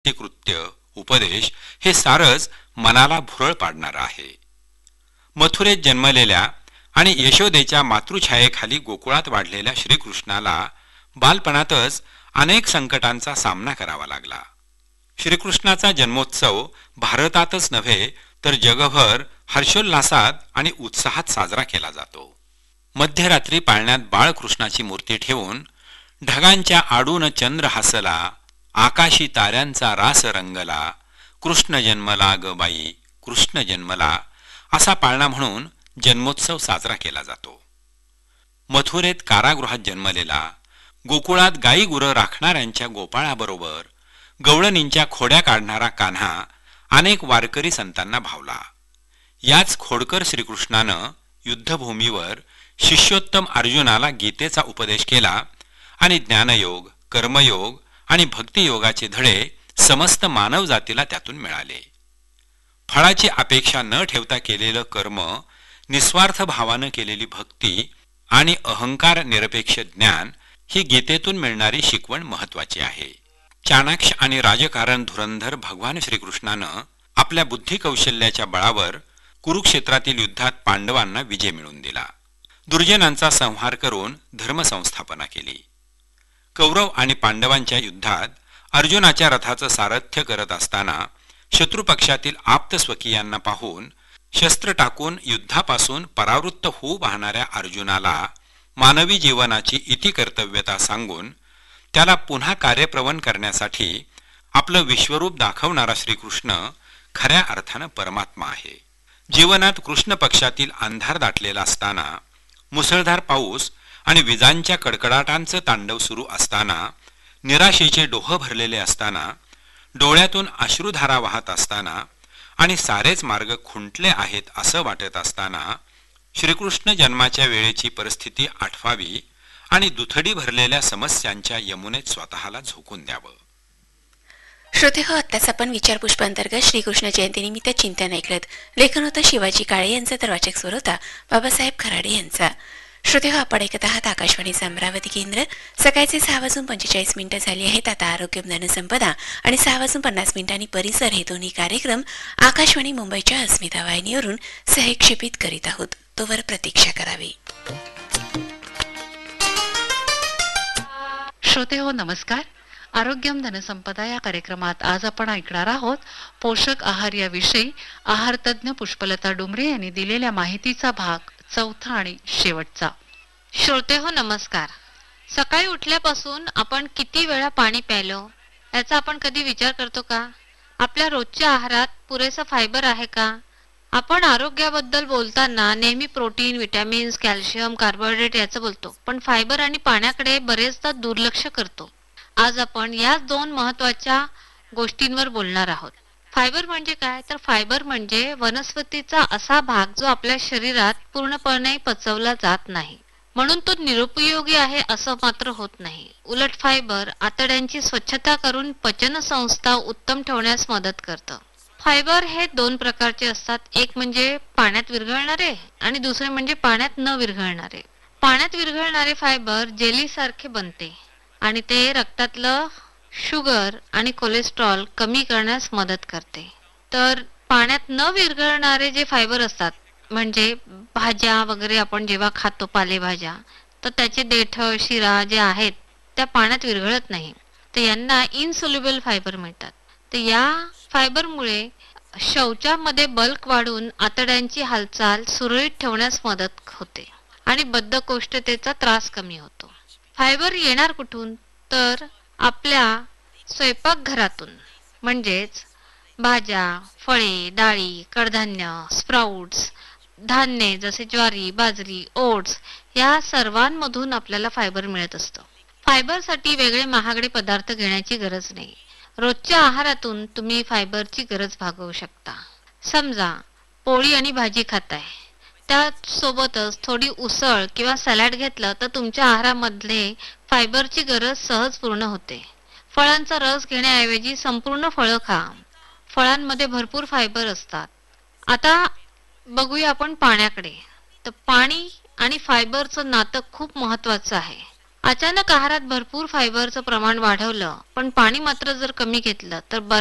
कृत्य उपदेश हे सारच मनाला भुरळ पाडणारं आहे. मथुरेत जन्मलेल्या आणि यशोदेच्या मातृछायेखाली गोकुळात वाढलेल्या श्रीकृष्णाला बालपणातच अनेक संकटांचा सामना करावा लागला. श्रीकृष्णाचा जन्मोत्सव भारतातच नव्हे तर जगभर हर्षोल्लासात आणि उत्साहात साजरा केला जातो. मध्यरात्री पाळण्यात बाळकृष्णाची मूर्ती ठेवून ढगांच्या आडून चंद्र हसला, आकाशी ताऱ्यांचा रास रंगला, कृष्ण जन्मला ग बाई कृष्ण जन्मला असा पाळणा म्हणून जन्मोत्सव साजरा केला जातो. मथुरेत कारागृहात जन्मलेला, गोकुळात गाई गुरं राखणाऱ्यांच्या गोपाळाबरोबर गवळणींच्या खोड्या काढणारा कान्हा अनेक वारकरी संतांना भावला. याच खोडकर श्रीकृष्णानं युद्धभूमीवर शिष्योत्तम अर्जुनाला गीतेचा उपदेश केला आणि ज्ञानयोग, कर्मयोग आणि भक्तियोगाचे धडे समस्त मानव जातीला त्यातून मिळाले. फळाची अपेक्षा न ठेवता केलेलं कर्म, निस्वार्थ भावानं केलेली भक्ती आणि अहंकार निरपेक्ष ज्ञान ही गीतेतून मिळणारी शिकवण महत्वाची आहे. चाणाक्ष आणि राजकारण धुरंधर भगवान श्रीकृष्णानं आपल्या बुद्धी कौशल्याच्या बळावर कुरुक्षेत्रातील युद्धात पांडवांना विजय मिळवून दिला. दुर्जनांचा संहार करून धर्मसंस्थापना केली. कौरव आणि पांडवांच्या युद्धात अर्जुनाच्या रथाचं सारथ्य करत असताना शत्रुपक्षातील आप्त स्वकीयांना पाहून शस्त्र टाकून युद्धापासून परावृत्त होऊ पाहणाऱ्या अर्जुनाला मानवी जीवनाची इति कर्तव्यता सांगून त्याला पुन्हा कार्यप्रवण करण्यासाठी आपलं विश्वरूप दाखवणारा श्रीकृष्ण खऱ्या अर्थानं परमात्मा आहे. जीवनात कृष्ण पक्षातील अंधार दाटलेला असताना, मुसळधार पाऊस आणि विजांच्या कडकडाटांचं तांडव सुरू असताना, निराशेचे डोह भरलेले असताना, डोळ्यातून अश्रुधारा वाहत असताना आणि सारेच मार्ग खुंटले आहेत असं वाटत असताना श्रीकृष्ण जन्माच्या वेळेची परिस्थिती आठवावी आणि दुथडी भरलेल्या समस्यांच्या यमुनेत स्वतःला झोकून द्यावं. श्रोते हो, आत्ताच आपण विचारपुष्प अंतर्गत श्रीकृष्ण जयंतीनिमित्त चिंतन ऐकलत. लेखन होतं शिवाजी काळे यांचा, तर वाचक स्वर होता बाबासाहेब खराडे यांचा. श्रोते हो, आपण ऐकत आहात आकाशवाणीचं अमरावती केंद्र. सकाळचे 6:45 झाली आहेत. आता आरोग्य धनसंपदा आणि 6:50 परिसर हे दोन्ही कार्यक्रम आकाशवाणी मुंबईच्या अस्मिता वाहिनीवरून सहक्षेपित करीत आहोत. तोवर प्रतीक्षा करावी. श्रोते हो, नमस्कार. आरोग्यम धनसंपदा या कार्यक्रमात आज आपण ऐकणार आहोत पोषक आहार याविषयी आहार तज्ज्ञ पुष्पलता डुमरे यांनी दिलेल्या माहितीचा भाग 4 आणि शेवटचा. श्रोते हो, नमस्कार. सकाळी उठल्यापासून आपण किती वेळा पाणी प्यायलो याचा आपण कधी विचार करतो का? आपल्या रोजच्या आहारात पुरेसा फायबर आहे का? आपण आरोग्याबद्दल बोलताना नेहमी प्रोटीन, विटॅमिन्स, कॅल्शियम, कार्बोहायड्रेट याचं बोलतो, पण फायबर आणि पाण्याकडे बरेचदा दुर्लक्ष करतो. आज आपण या 2 महत्वाच्या गोष्टींवर बोलणार आहोत. फायबर म्हणजे काय? तर फायबर म्हणजे वनस्पतीचा असा भाग जो आपल्या शरीरात पूर्णपणे पचवला जात नाही, म्हणून तो निरुपयोगी आहे असं मात्र होत नाही. उलट फायबर आतड्यांची स्वच्छता करून पचन संस्था उत्तम ठेवण्यास मदत करतं. फायबर हे 2 प्रकारचे असतात. एक म्हणजे पाण्यात विरघळणारे आणि दुसरे म्हणजे पाण्यात न विरघळणारे. पाण्यात विरघळणारे फायबर जेली सारखे बनते आणि ते रक्तातलं शुगर आणि कोलेस्ट्रॉल कमी करण्यास मदत करते. तर पाण्यात न विरघळणारे जे फायबर असतात, म्हणजे भाज्या वगैरे आपण जेव्हा खातो पालेभाज्या, तर त्याचे देठ, शिरा जे आहेत त्या पाण्यात विरघळत नाही, तर यांना इनसोल्युबल फायबर म्हणतात. तर या फायबरमुळे शौचामध्ये बल्क वाढून आतड्यांची हालचाल सुरळीत ठेवण्यास मदत होते आणि बद्धकोष्ठतेचा त्रास कमी होतो. फायबर येणार कुठून? तर आपल्या स्वयंपाकघरातून, म्हणजेच भाज्या, फळे, डाळी, कडधान्य, स्प्राउट्स, धान्य जसे ज्वारी, बाजरी, ओट्स या सर्वांमधून आपल्याला फायबर मिळत असतं. फायबरसाठी वेगळे महागडे पदार्थ घेण्याची गरज नाही. रोजच्या आहारातून तुम्ही फायबरची गरज भागवू शकता. समजा पोळी आणि भाजी खाताय, त्यासोबतच थोडी उसळ किंवा सॅलड घेतलं तर तुमच्या आहारामधले फायबरची गरज सहज पूर्ण होते. फळांचा रस घेण्याऐवजी संपूर्ण फळं खा. फळांमध्ये भरपूर फायबर असतात. आता बघूया आपण पाण्याकडे. तर पाणी आणि फायबरचं नातं खूप महत्वाचं आहे. अचानक आहारात भरपूर फायबरचं प्रमाण वाढवलं पण पाणी मात्र जर कमी घेतलं तर